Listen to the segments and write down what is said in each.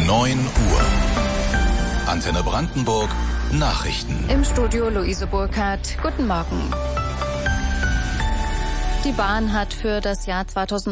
9 Uhr. Antenne Brandenburg. Nachrichten. Im Studio Luise Burkhardt. Guten Morgen. Die Bahn hat für das Jahr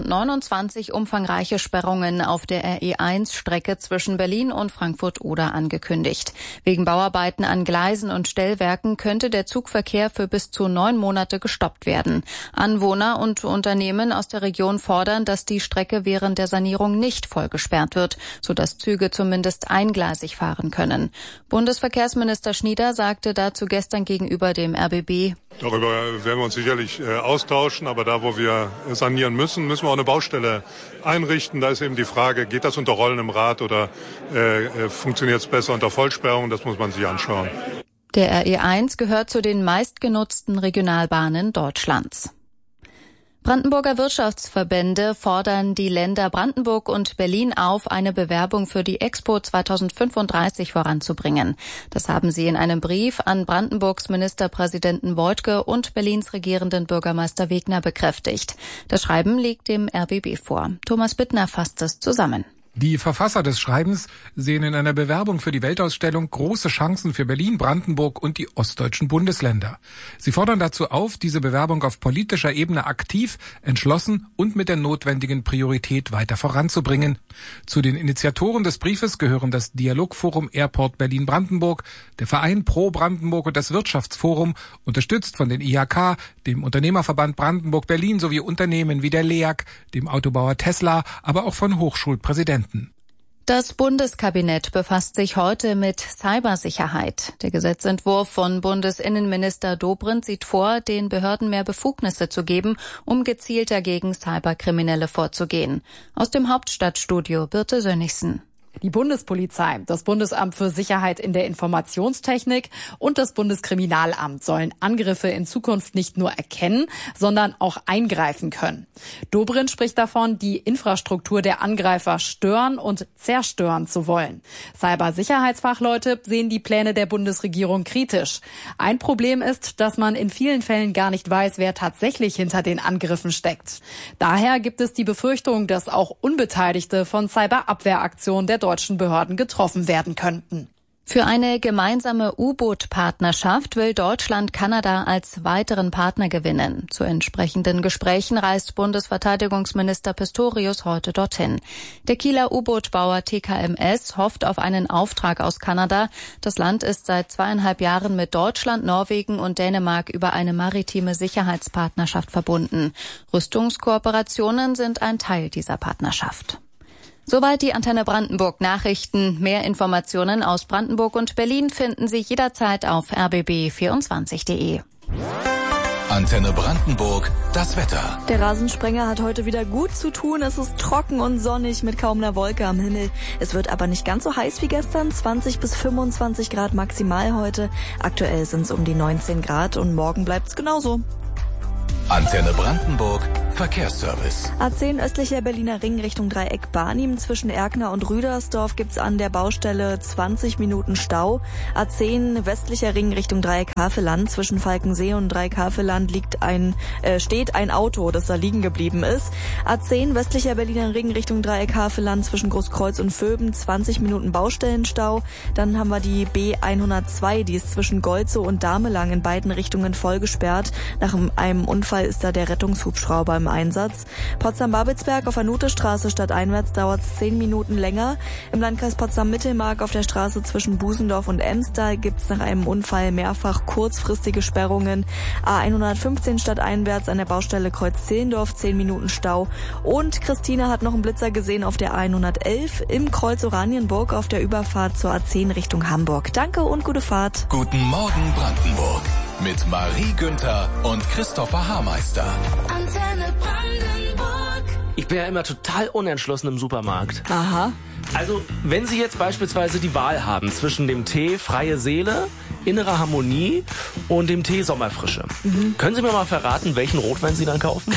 2029 umfangreiche Sperrungen auf der RE1-Strecke zwischen Berlin und Frankfurt-Oder angekündigt. Wegen Bauarbeiten an Gleisen und Stellwerken könnte der Zugverkehr für bis zu 9 Monate gestoppt werden. Anwohner und Unternehmen aus der Region fordern, dass die Strecke während der Sanierung nicht voll gesperrt wird, sodass Züge zumindest eingleisig fahren können. Bundesverkehrsminister Schnieder sagte dazu gestern gegenüber dem RBB: Darüber werden wir uns sicherlich austauschen, aber da, wo wir sanieren müssen, müssen wir auch eine Baustelle einrichten. Da ist eben die Frage, geht das unter rollendem Rad oder funktioniert es besser unter Vollsperrung? Das muss man sich anschauen. Der RE1 gehört zu den meistgenutzten Regionalbahnen Deutschlands. Brandenburger Wirtschaftsverbände fordern die Länder Brandenburg und Berlin auf, eine Bewerbung für die Expo 2035 voranzubringen. Das haben sie in einem Brief an Brandenburgs Ministerpräsidenten Woidke und Berlins regierenden Bürgermeister Wegner bekräftigt. Das Schreiben liegt dem RBB vor. Thomas Bittner fasst es zusammen. Die Verfasser des Schreibens sehen in einer Bewerbung für die Weltausstellung große Chancen für Berlin, Brandenburg und die ostdeutschen Bundesländer. Sie fordern dazu auf, diese Bewerbung auf politischer Ebene aktiv, entschlossen und mit der notwendigen Priorität weiter voranzubringen. Zu den Initiatoren des Briefes gehören das Dialogforum Airport Berlin-Brandenburg, der Verein Pro Brandenburg und das Wirtschaftsforum, unterstützt von den IHK, dem Unternehmerverband Brandenburg-Berlin sowie Unternehmen wie der LEAG, dem Autobauer Tesla, aber auch von Hochschulpräsidenten. Das Bundeskabinett befasst sich heute mit Cybersicherheit. Der Gesetzentwurf von Bundesinnenminister Dobrindt sieht vor, den Behörden mehr Befugnisse zu geben, um gezielter gegen Cyberkriminelle vorzugehen. Aus dem Hauptstadtstudio Birte Sönnigsen. Die Bundespolizei, das Bundesamt für Sicherheit in der Informationstechnik und das Bundeskriminalamt sollen Angriffe in Zukunft nicht nur erkennen, sondern auch eingreifen können. Dobrindt spricht davon, die Infrastruktur der Angreifer stören und zerstören zu wollen. Cybersicherheitsfachleute sehen die Pläne der Bundesregierung kritisch. Ein Problem ist, dass man in vielen Fällen gar nicht weiß, wer tatsächlich hinter den Angriffen steckt. Daher gibt es die Befürchtung, dass auch Unbeteiligte von Cyberabwehraktionen der deutschen Behörden getroffen werden könnten. Für eine gemeinsame U-Boot-Partnerschaft will Deutschland Kanada als weiteren Partner gewinnen. Zu entsprechenden Gesprächen reist Bundesverteidigungsminister Pistorius heute dorthin. Der Kieler U-Boot-Bauer TKMS hofft auf einen Auftrag aus Kanada. Das Land ist seit 2,5 Jahren mit Deutschland, Norwegen und Dänemark über eine maritime Sicherheitspartnerschaft verbunden. Rüstungskooperationen sind ein Teil dieser Partnerschaft. Soweit die Antenne Brandenburg Nachrichten. Mehr Informationen aus Brandenburg und Berlin finden Sie jederzeit auf rbb24.de. Antenne Brandenburg, das Wetter. Der Rasensprenger hat heute wieder gut zu tun. Es ist trocken und sonnig mit kaum einer Wolke am Himmel. Es wird aber nicht ganz so heiß wie gestern. 20 bis 25 Grad maximal heute. Aktuell sind es um die 19 Grad und morgen bleibt es genauso. Antenne Brandenburg, Verkehrsservice. A10 östlicher Berliner Ring Richtung Dreieck Barnim. Zwischen Erkner und Rüdersdorf gibt's an der Baustelle 20 Minuten Stau. A10 westlicher Ring Richtung Dreieck Havelland. Zwischen Falkensee und Dreieck Havelland steht ein Auto, das da liegen geblieben ist. A10 westlicher Berliner Ring Richtung Dreieck Havelland. Zwischen Großkreuz und Vöben 20 Minuten Baustellenstau. Dann haben wir die B102, die ist zwischen Golzow und Damelang in beiden Richtungen voll gesperrt. Nach einem Unfall ist da der Rettungshubschrauber im Einsatz. Potsdam-Babelsberg auf der Nutestraße stadteinwärts dauert es 10 Minuten länger. Im Landkreis Potsdam-Mittelmark auf der Straße zwischen Busendorf und Emstal gibt es nach einem Unfall mehrfach kurzfristige Sperrungen. A115 stadteinwärts an der Baustelle Kreuz-Zehlendorf 10 Minuten Stau. Und Christine hat noch einen Blitzer gesehen auf der A111 im Kreuz Oranienburg auf der Überfahrt zur A10 Richtung Hamburg. Danke und gute Fahrt. Guten Morgen Brandenburg. Mit Marie Günther und Christopher Haarmeister. Antenne Brandenburg. Ich bin ja immer total unentschlossen im Supermarkt. Aha. Also, wenn Sie jetzt beispielsweise die Wahl haben zwischen dem Tee Freie Seele, Innere Harmonie und dem Tee Sommerfrische, können Sie mir mal verraten, welchen Rotwein Sie dann kaufen?